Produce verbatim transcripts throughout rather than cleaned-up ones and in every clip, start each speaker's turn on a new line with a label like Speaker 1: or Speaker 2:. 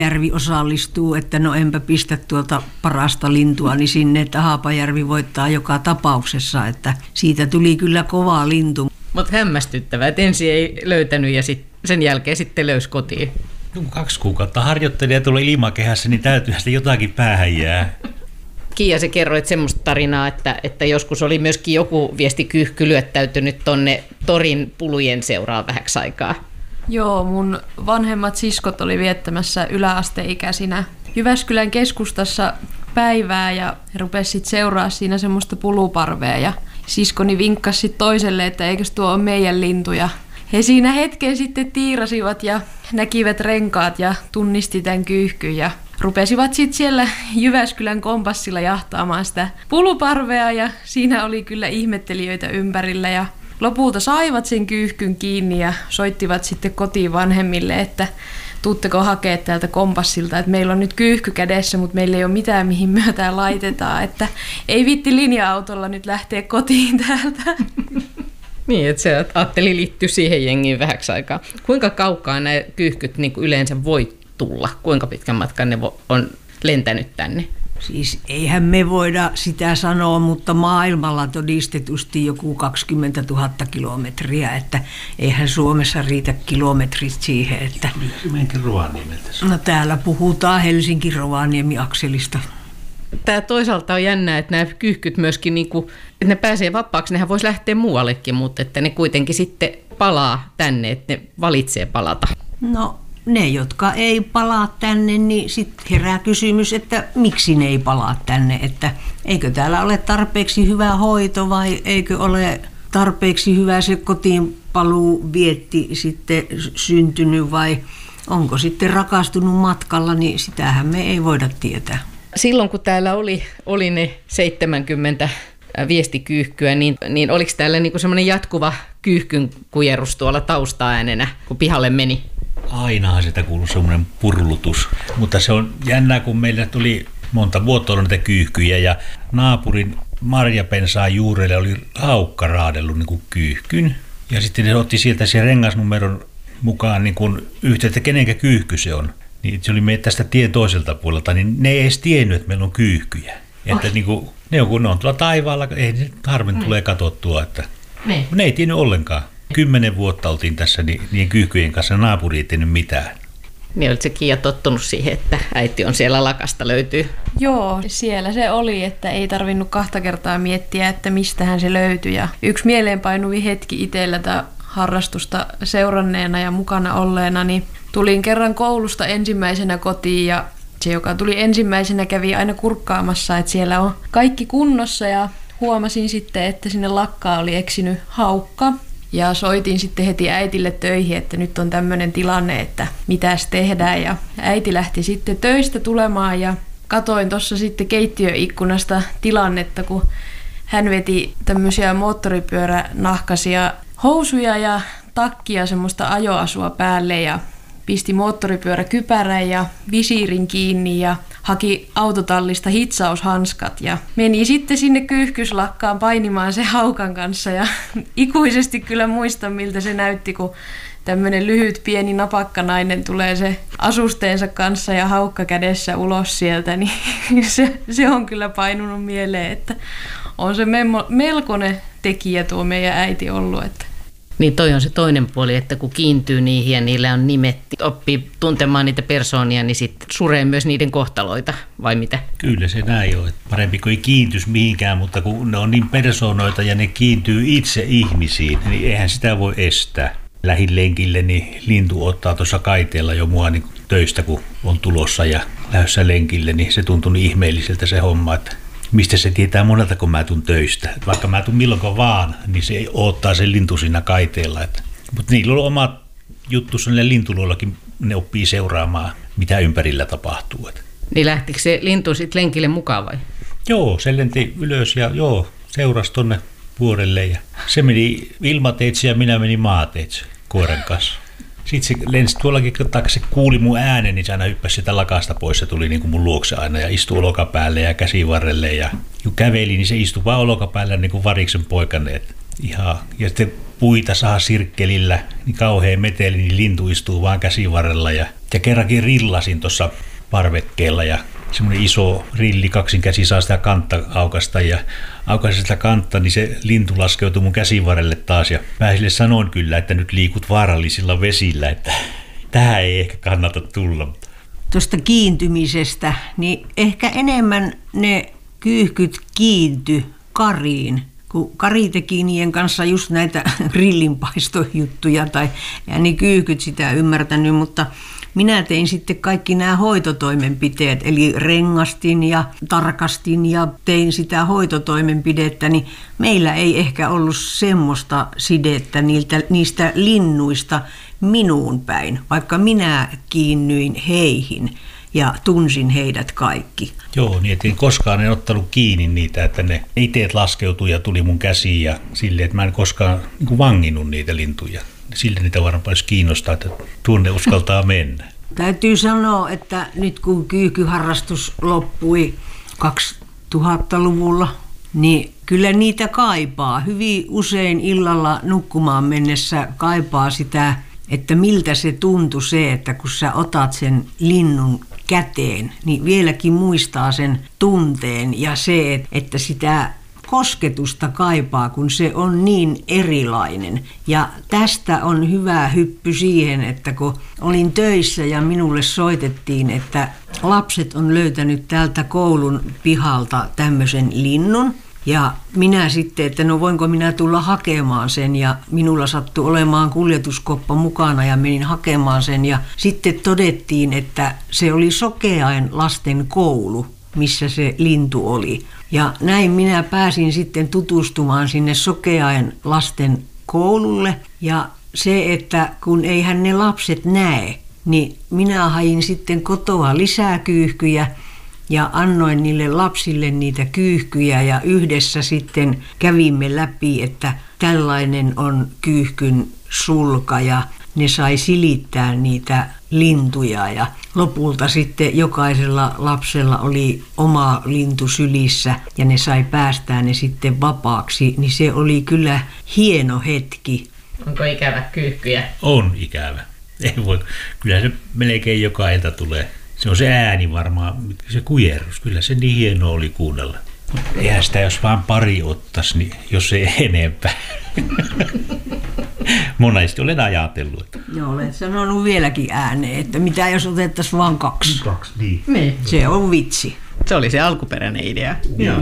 Speaker 1: Järvi osallistuu, että no enpä pistä tuolta parasta lintua niin sinne, että Haapajärvi voittaa joka tapauksessa, että siitä tuli kyllä kova lintu.
Speaker 2: Mutta hämmästyttävää, että ensin ei löytänyt ja sit, sen jälkeen sitten löysi kotiin.
Speaker 3: No, kaksi kuukautta harjoitteli ja tuli ilmakehässä, niin täytyyhän sitä jotakin päähän jää.
Speaker 2: Kiia, sä kerroit semmoista tarinaa, että, että joskus oli myöskin joku viestikyyhky lyöttäytynyt tonne torin pulujen seuraan vähäksi aikaa.
Speaker 4: Joo, mun vanhemmat siskot oli viettämässä yläasteikäisinä Jyväskylän keskustassa päivää ja rupesi sitten seuraa siinä semmoista puluparvea ja siskoni vinkkasi sit toiselle, että eikös tuo ole meidän lintuja. He siinä hetken sitten tiirasivat ja näkivät renkaat ja tunnisti tämän kyyhkyn ja rupesivat sitten siellä Jyväskylän kompassilla jahtaamaan sitä puluparvea ja siinä oli kyllä ihmettelijöitä ympärillä ja lopulta saivat sen kyyhkyn kiinni ja soittivat sitten kotiin vanhemmille, että tuutteko hakea täältä kompassilta, että meillä on nyt kyyhky kädessä, mutta meillä ei ole mitään mihin myötään laitetaan, että ei viitti linja-autolla nyt lähteä kotiin täältä.
Speaker 2: Niin, että se ajatteli liittyä siihen jengiin vähäksi aikaa. Kuinka kaukaa nämä kyyhkyt niin kuin yleensä voi tulla? Kuinka pitkän matkan ne on lentänyt tänne?
Speaker 1: Siis eihän me voida sitä sanoa, mutta maailmalla todistetusti joku kaksikymmentätuhatta kilometriä, että eihän Suomessa riitä kilometrit siihen, että...
Speaker 3: Menkin Rovaniemeltä.
Speaker 1: No täällä puhutaan Helsinki-Rovaniemi-akselista.
Speaker 2: Tämä toisaalta on jännää, että nämä kyyhkyt myöskin, niin kuin, että ne pääsee vapaaksi, nehän voisi lähteä muuallekin, mutta että ne kuitenkin sitten palaa tänne, että ne valitsee palata.
Speaker 1: No ne, jotka ei palaa tänne, niin sitten herää kysymys, että miksi ne ei palaa tänne, että eikö täällä ole tarpeeksi hyvä hoito vai eikö ole tarpeeksi hyvä se kotiinpaluu vietti sitten syntynyt vai onko sitten rakastunut matkalla, niin sitähän me ei voida tietää.
Speaker 2: Silloin kun täällä oli, oli ne seitsemänkymmentä viestikyyhkyä, niin, niin oliko täällä niinku semmoinen jatkuva kyyhkyn kujerus tuolla taustaäänenä, kun pihalle meni?
Speaker 3: Ainahan sitä kuuluu semmoinen purlutus, mutta se on jännää, kun meillä tuli monta vuotta ollut näitä kyyhkyjä ja naapurin marjapensaan juurelle oli haukka raadellut niin kuin kyyhkyn ja sitten ne otti sieltä sen rengasnumeron mukaan niin kuin yhteyttä, kenenkä kyyhky se on. Niin se oli meitä tästä tien toiselta puolelta, niin ne ei edes tiennyt, että meillä on kyyhkyjä. Että niin kuin, ne on kun ne on tuolla taivaalla, ei ne harmin mm. tulee katsottua, että ne. ne ei tiennyt ollenkaan. Kymmenen vuotta oltiin tässä niiden kyyhkyjen kanssa, naapuri ei tiennyt mitään.
Speaker 2: Niin olit se Kiia tottunut siihen, että äiti on siellä lakasta löytyy?
Speaker 4: Joo, siellä se oli, että ei tarvinnut kahta kertaa miettiä, että mistähän se löytyi. Ja yksi mieleenpainuvi hetki itsellä tätä harrastusta seuranneena ja mukana olleena, niin tulin kerran koulusta ensimmäisenä kotiin ja se, joka tuli ensimmäisenä, kävi aina kurkkaamassa, että siellä on kaikki kunnossa ja huomasin sitten, että sinne lakkaan oli eksynyt haukka. Ja soitin sitten heti äitille töihin, että nyt on tämmöinen tilanne, että mitäs tehdään. Ja äiti lähti sitten töistä tulemaan ja katoin tuossa sitten keittiöikkunasta tilannetta, kun hän veti tämmöisiä moottoripyöränahkaisia housuja ja takkia semmoista ajoasua päälle ja pisti moottoripyöräkypärän ja visiirin kiinni ja haki autotallista hitsaushanskat ja meni sitten sinne kyyhkyslakkaan painimaan se haukan kanssa ja ikuisesti kyllä muistan, miltä se näytti, kun tämmöinen lyhyt pieni napakkanainen tulee se asusteensa kanssa ja haukka kädessä ulos sieltä, niin se, se on kyllä painunut mieleen, että on se melkoinen tekijä tuo meidän äiti ollut, että
Speaker 2: niin toi on se toinen puoli, että kun kiintyy niihin ja niillä on nimet, oppii tuntemaan niitä persoonia, niin sitten suree myös niiden kohtaloita, vai mitä?
Speaker 3: Kyllä se näin on. Parempi kuin ei kiintyisi mihinkään, mutta kun ne on niin persoonoita ja ne kiintyy itse ihmisiin, niin eihän sitä voi estää. Lähin lenkille, niin lintu ottaa tuossa kaiteella jo mua niin töistä, kun on tulossa ja lähdössä lenkille, niin se tuntuu niin ihmeelliseltä se homma, että mistä se tietää monelta, kun mä tuun töistä. Et vaikka mä tuun milloinkaan vaan, niin se odottaa se lintu siinä kaiteella. Mutta niillä on omat juttussa, niillä lintuloillakin ne oppii seuraamaan, mitä ympärillä tapahtuu. Et.
Speaker 2: Niin lähtikö se lintu sitten lenkille mukaan vai?
Speaker 3: Joo, se lenti ylös ja joo, seurasi tonne vuorelle. Ja se meni ilmateitse ja minä menin maateitse koiran kanssa. Sitten se lensi tuollakin, kun se kuuli mun äänen, niin se aina hyppäsi sitä lakasta pois. Se tuli niin kuin mun luokse aina ja istui olokapäälle ja käsivarrelle. Ja kun käveli, niin se istui vaan olokapäällä niin kuin variksen poikaneet. Ihan. Ja sitten puita saa sirkkelillä, niin kauhean meteli, niin lintu istuu vaan käsivarrella. Ja Ja kerrankin rillasin tuossa parvekkeella ja semmoinen iso rilli kaksinkäsi saa sitä kantta aukasta ja aukaisin sitä kantta, niin se lintu laskeutui mun käsivarrelle taas ja mä sille sanoin kyllä, että nyt liikut vaarallisilla vesillä, että tähän ei ehkä kannata tulla.
Speaker 1: Tuosta kiintymisestä, niin ehkä enemmän ne kyyhkyt kiinty kariin, kun Kari teki niiden kanssa just näitä grillinpaistojuttuja tai ja niin kyyhkyt sitä ymmärtänyt, mutta minä tein sitten kaikki nämä hoitotoimenpiteet, eli rengastin ja tarkastin ja tein sitä hoitotoimenpidettä, niin meillä ei ehkä ollut semmoista sidettä niiltä, niistä linnuista minuun päin, vaikka minä kiinnyin heihin ja tunsin heidät kaikki.
Speaker 3: Joo, niin että koskaan en ottanut kiinni niitä, että ne iteet laskeutui ja tuli mun käsiin ja silleen, että mä en koskaan niin kuin vanginnut niitä lintuja. Silti niitä varmaan olisi kiinnostaa, että tuonne uskaltaa mennä.
Speaker 1: Täytyy sanoa, että nyt kun kyykyharrastus loppui kaksituhattaluvulla, niin kyllä niitä kaipaa. Hyvin usein illalla nukkumaan mennessä kaipaa sitä, että miltä se tuntui se, että kun sä otat sen linnun käteen, niin vieläkin muistaa sen tunteen ja se, että sitä kosketusta kaipaa, kun se on niin erilainen. Ja tästä on hyvä hyppy siihen, että kun olin töissä ja minulle soitettiin, että lapset on löytänyt täältä koulun pihalta tämmöisen linnun. Ja minä sitten, että no voinko minä tulla hakemaan sen ja minulla sattui olemaan kuljetuskoppa mukana ja menin hakemaan sen. Ja sitten todettiin, että se oli Sokeain lasten koulu, missä se lintu oli. Ja näin minä pääsin sitten tutustumaan sinne Sokeain lasten koululle. Ja se, että kun eihän ne lapset näe, niin minä hain sitten kotoa lisää kyyhkyjä ja annoin niille lapsille niitä kyyhkyjä ja yhdessä sitten kävimme läpi, että tällainen on kyyhkyn sulka ja ne sai silittää niitä lintuja ja lopulta sitten jokaisella lapsella oli oma lintu sylissä ja ne sai päästää ne sitten vapaaksi, niin se oli kyllä hieno hetki.
Speaker 2: Onko ikävä kyyhkyjä?
Speaker 3: On ikävä. Ei voi. Kyllä se melkein joka ilta tulee. Se on se ääni varmaan, se kujerrus. Kyllä se niin hienoa oli kuunnella. Eihän sitä jos vaan pari ottaisi, niin jos ei enempää. Monesti olen ajatellut.
Speaker 1: Joo, olet sanonut vieläkin ääneen, että mitä jos otettaisiin vaan kaksi.
Speaker 3: Kaksi, niin.
Speaker 2: Niin.
Speaker 1: Se on vitsi.
Speaker 2: Se oli se alkuperäinen idea.
Speaker 3: Joo.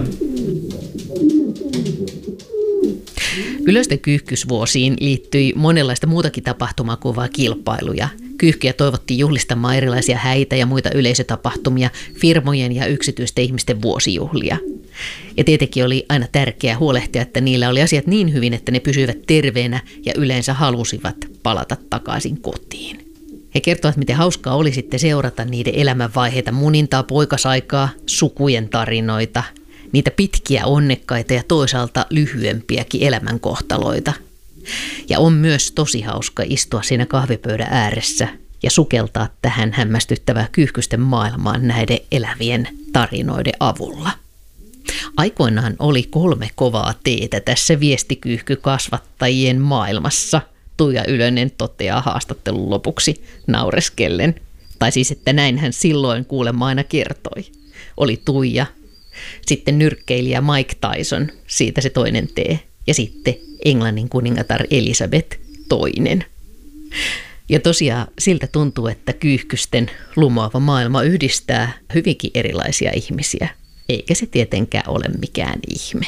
Speaker 2: Ylösten kyyhkysvuosiin liittyi monenlaista muutakin tapahtumaa kuvaa kilpailuja. Kyyhkyjä toivottiin juhlistamaan erilaisia häitä ja muita yleisötapahtumia, firmojen ja yksityisten ihmisten vuosijuhlia. Ja tietenkin oli aina tärkeää huolehtia, että niillä oli asiat niin hyvin, että ne pysyivät terveenä ja yleensä halusivat palata takaisin kotiin. He kertovat, miten hauskaa oli sitten seurata niiden elämänvaiheita, munintaa, poikasaikaa, sukujen tarinoita, niitä pitkiä onnekkaita ja toisaalta lyhyempiäkin elämänkohtaloita. Ja on myös tosi hauska istua siinä kahvipöydän ääressä ja sukeltaa tähän hämmästyttävää kyyhkysten maailmaan näiden elävien tarinoiden avulla. Aikoinaan oli kolme kovaa teetä tässä viestikyyhkykasvattajien maailmassa, Tuija Ylönen toteaa haastattelun lopuksi naureskellen. Tai siis, että näin hän silloin kuulemma aina kertoi. Oli Tuija, sitten nyrkkeilijä Mike Tyson, siitä se toinen tee, ja sitten Englannin kuningatar Elisabeth toinen. Ja tosiaan siltä tuntuu, että kyyhkysten lumoava maailma yhdistää hyvinkin erilaisia ihmisiä, eikä se tietenkään ole mikään ihme.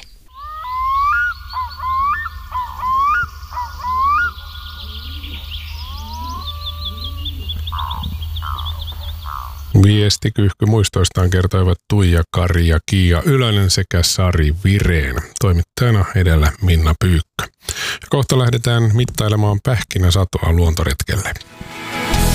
Speaker 5: Viestikyyhky muistoistaan kertoivat Tuija Kari ja Kiia Ylönen sekä Sari Vireen. Toimittajana edellä Minna Pyykkö. Ja kohta lähdetään mittailemaan pähkinäsatoa luontoretkelle.